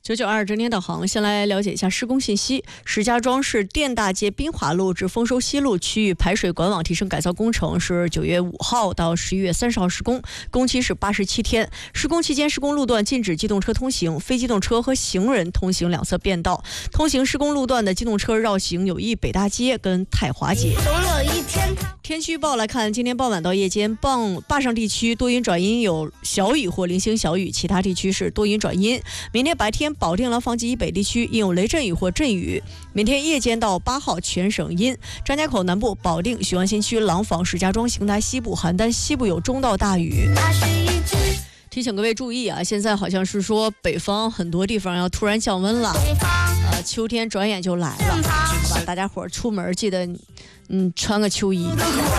992整点导航，先来了解一下施工信息。石家庄市电大街滨华路至丰收西路区域排水管网提升改造工程是9月5号到11月30号施工，工期是87天。施工期间，施工路段禁止机动车通行，非机动车和行人通行两侧便道。通行施工路段的机动车绕行有益北大街跟太华街。天气预报来看，今天傍晚到夜间，坝上地区多云转阴，有小雨或零星小雨，其他地区是多云转阴。明天白天，保定廊坊及以北地区应有雷阵雨或阵雨。明天夜间到8号全省阴。张家口南部、保定、雄安新区、廊坊、石家庄、邢台西部、邯郸西部有中到大雨。提醒各位注意啊，现在好像是说北方很多地方要突然降温了，秋天转眼就来了，好吧，大家伙出门记得穿个秋衣。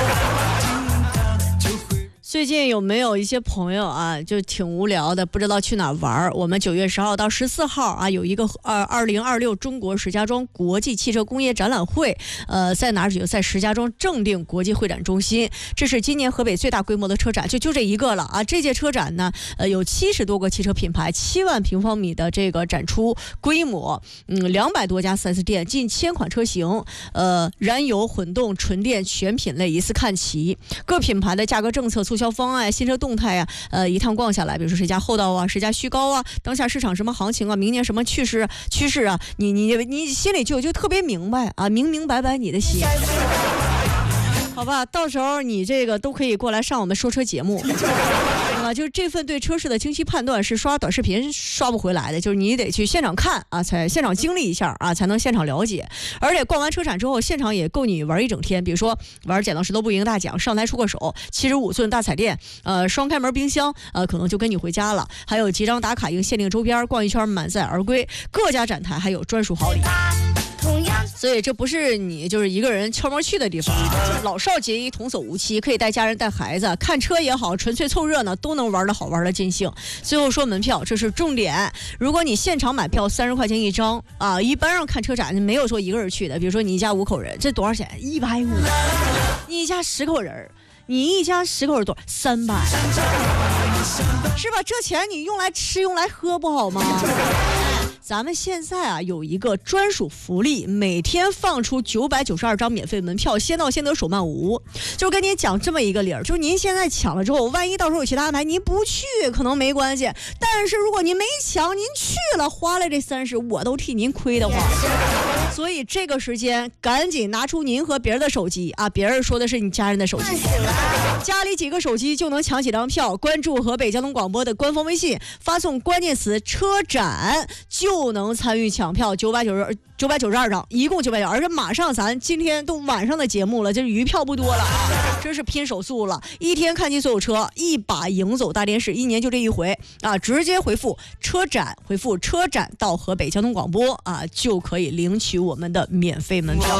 最近有没有一些朋友啊，就挺无聊的，不知道去哪玩？我们9月10号到14号啊，有一个2026中国石家庄国际汽车工业展览会，在哪儿举行？在石家庄正定国际会展中心。这是今年河北最大规模的车展，就这一个了啊！这届车展呢，有70多个汽车品牌，7万平方米的这个展出规模，200多家 4S 店，近1000款车型，燃油、混动、纯电全品类一次看齐，各品牌的价格政策、促销方案、新车动态啊，一趟逛下来，比如说谁家厚道啊，谁家虚高啊，当下市场什么行情啊，明年什么趋势啊，你心里就特别明白啊，明明白白你的心。好吧，到时候你这个都可以过来上我们说车节目，对吧？就是这份对车市的清晰判断是刷短视频刷不回来的，就是你得去现场看啊，才现场经历一下啊，才能现场了解。而且逛完车展之后，现场也够你玩一整天。比如说玩剪刀石头布赢大奖，上台出个手，75寸大彩电，双开门冰箱，可能就跟你回家了。还有几张打卡赢限定周边，逛一圈满载而归。各家展台还有专属好礼。所以这不是你就是一个人悄摸去的地方，老少皆宜，童叟无欺，可以带家人带孩子看车也好，纯粹凑热闹都能玩的好玩的尽兴。最后说门票，这是重点。如果你现场买票30块钱一张啊，一般上看车展没有说一个人去的，比如说你一家5口人，这多少钱？150。你一家10口人，你一家10口人多300，是吧？这钱你用来吃用来喝不好吗？咱们现在啊有一个专属福利，每天放出992张免费门票，先到先得，手慢无。就跟你讲这么一个理儿，就是您现在抢了之后，万一到时候有其他安排，您不去可能没关系，但是如果您没抢，您去了花了这30，我都替您亏得慌。所以这个时间赶紧拿出您和别人的手机啊，别人说的是你家人的手机，家里几个手机就能抢几张票。关注河北交通广播的官方微信，发送关键词车展就能参与抢票，992张，一共990，而且马上咱今天都晚上的节目了，这余票不多了，真是拼手速了，一天看齐所有车，一把赢走大电视，一年就这一回啊！直接回复车展，回复车展到河北交通广播啊，就可以领取我们的免费门票。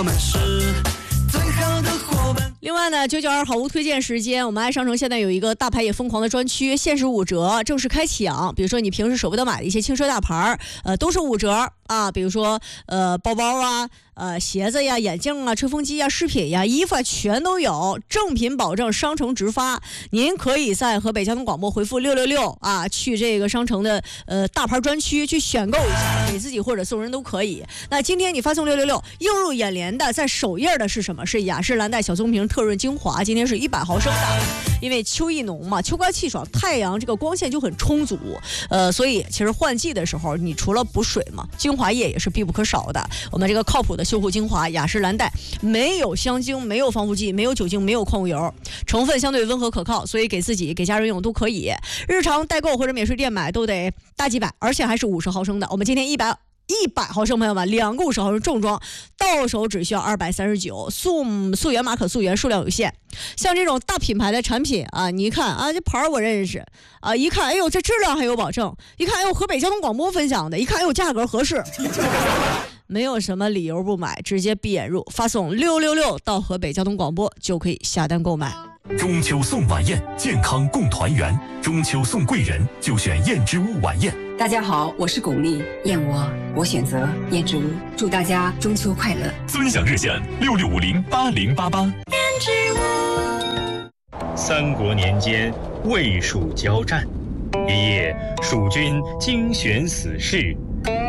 另外呢，992好物推荐时间，我们爱商城现在有一个大牌也疯狂的专区，限时5折，正式开抢。比如说你平时舍不得买的一些轻奢大牌，都是5折啊。比如说包包啊，鞋子呀、眼镜啊、吹风机呀、饰品呀、衣服啊，全都有，正品保证，商城直发。您可以在河北交通广播回复666啊，去这个商城的大牌专区去选购一下，给自己或者送人都可以。那今天你发送666，映入眼帘的在首页的是什么？是雅诗兰黛小棕瓶特润精华，今天是100毫升的，因为秋意浓嘛，秋高气爽，太阳这个光线就很充足，所以其实换季的时候，你除了补水嘛，精华液也是必不可少的。我们这个靠谱的修护精华雅诗兰黛，没有香精，没有防腐剂，没有酒精，没有矿物油，成分相对温和可靠，所以给自己给家人用都可以。日常代购或者免税店买都得大几百，而且还是50毫升的。我们今天100毫升，朋友们，2个50毫升重装，到手只需要239，溯源码可溯源，数量有限。像这种大品牌的产品啊，你一看啊，这牌我认识啊，一看哎呦这质量还有保证，一看哎呦河北交通广播分享的，一看哎呦价格合适，没有什么理由不买，直接闭眼入，发送666到河北交通广播就可以下单购买。 中秋送晚宴，健康共团圆。中秋送贵人，就选燕之屋晚宴。 大家好，我是巩俐，燕窝我选择燕之屋，祝大家中秋快乐。 尊享热线66508088。燕之屋。三国年间，魏蜀交战，一夜蜀军精选死士，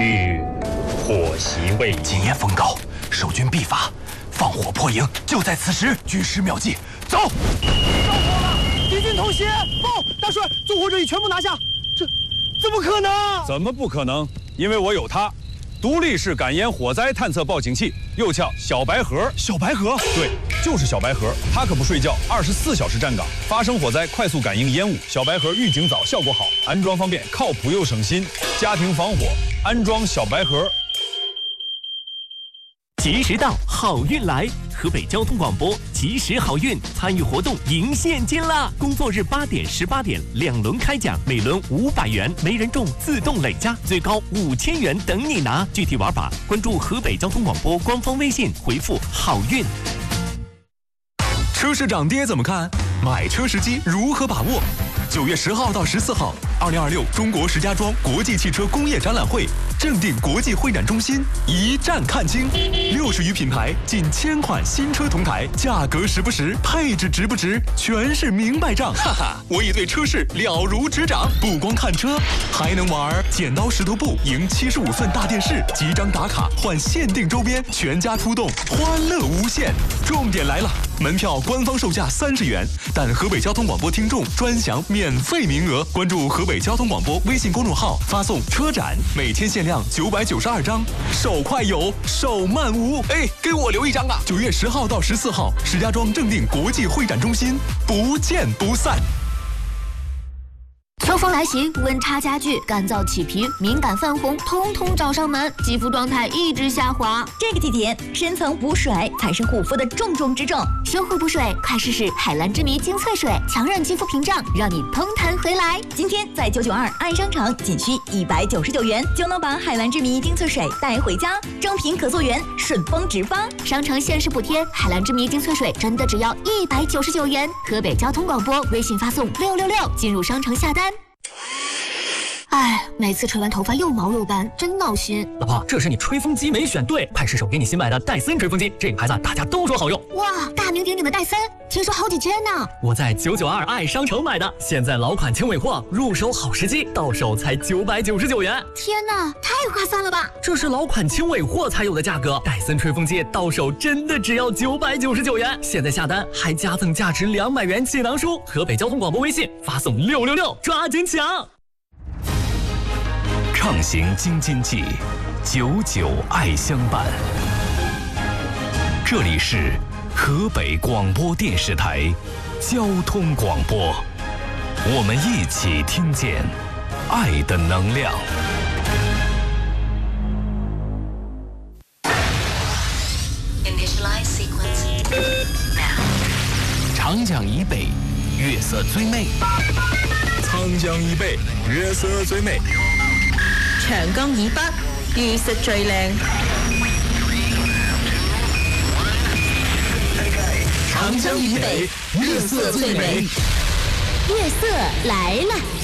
欲火袭魏。 今夜风高，守军必发，放火破营就在此时。举10秒计，走！着火了，敌军偷袭！报，大帅，纵火者已全部拿下。这怎么可能？ 怎么不可能？因为我有它。独立式感烟火灾探测报警器，又叫小白盒。 小白盒？ 对，就是小白盒，它可不睡觉，24小时站岗，发生火灾快速感应烟雾。小白盒预警早，效果好，安装方便，靠谱又省心。家庭防火，安装小白盒。 及时到，好运来！河北交通广播及时好运参与活动赢现金啦！工作日8点、18点2轮开奖，每轮500元，没人中自动累加，最高5000元等你拿。具体玩法关注河北交通广播官方微信，回复好运。 车市涨跌怎么看？买车时机如何把握？9月10号到14号，2026中国石家庄国际汽车工业展览会正定国际会展中心一站看清，60余品牌，近1000款新车同台，价格实不实，配置值不值，全是明白账。哈哈，我已对车市了如指掌，不光看车，还能玩剪刀石头布，赢75寸大电视，集章打卡换限定周边，全家出动，欢乐无限。重点来了，门票官方售价30元，但河北交通广播听众专享免费名额。关注河北交通广播微信公众号，发送车展，每天限量992张，手快有，手慢无。哎，给我留一张啊！9月10号到14号，石家庄正定国际会展中心，不见不散。 秋风来袭，温差加剧，干燥起皮、敏感泛红，通通找上门，肌肤状态一直下滑。 这个季节，深层补水才是护肤的重中之重。 修护补水，快试试海蓝之谜精粹水，强韧肌肤屏障，让你通弹回来。 今天在992爱商城，仅需199元就能把海蓝之谜精粹水带回家，正品可溯源，顺丰直发。 商城限时补贴，海蓝之谜精粹水真的只要199元。河北交通广播微信发送666进入商城下单。哎，每次吹完头发又毛又斑，真闹心。 老婆，这是你吹风机没选对，快试手给你新买的戴森吹风机，这个牌子大家都说好用。 哇，大名鼎鼎的戴森，听说好几千呢。 我在992爱商城买的，现在老款轻尾货，入手好时机，到手才999元。 天哪，太划算了吧！ 这是老款轻尾货才有的价格，戴森吹风机到手真的只要999元。现在下单还加赠价值200元锦囊书。河北交通广播微信发送666，抓紧抢！ 畅行京津冀，99爱相伴。这里是河北广播电视台交通广播，我们一起听见爱的能量。长江以北，月色最美。 长江以北，月色最美。 長江以北，月色最靚。 長江以北，月色最美。 月色來了。